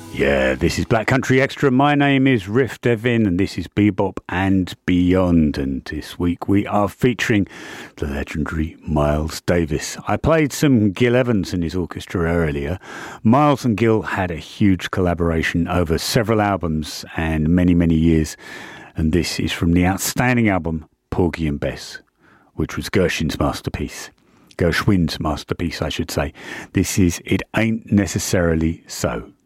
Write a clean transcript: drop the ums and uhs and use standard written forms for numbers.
Yeah, this is Black Country Extra. My name is Riff Devin and this is Bebop and Beyond. And this week we are featuring the legendary Miles Davis. I played some Gil Evans and his orchestra earlier. Miles and Gil had a huge collaboration over several albums and many, many years. And this is from the outstanding album Porgy and Bess, which was Gershwin's masterpiece, I should say. This is It Ain't Necessarily So.